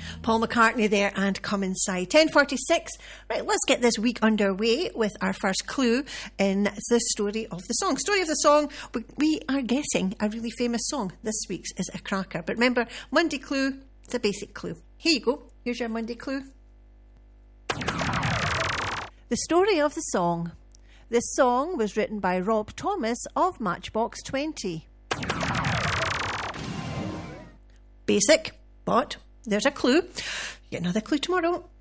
Paul McCartney there and Come Inside. 10:46. Right, let's get this week underway with our first clue in the story of the song. Story of the song, we are guessing a really famous song. This week's is a cracker. But remember, Monday clue, it's a basic clue. Here you go. Here's your Monday clue. The story of the song. This song was written by Rob Thomas of Matchbox 20. Basic, but there's a clue. Get another clue tomorrow.